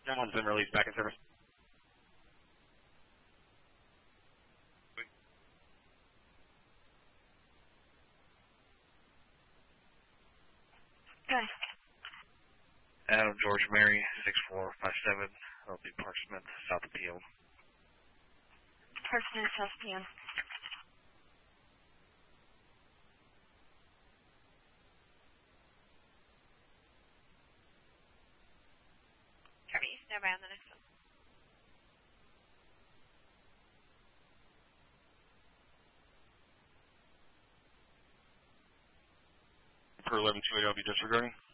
That one's been released back in service. Okay. Adam George Mary, 6457, LB Parksmith, south of PM. Parksmith, south of PM. Kirby, stand by on the next one. Per 1128, I'll be disregarding.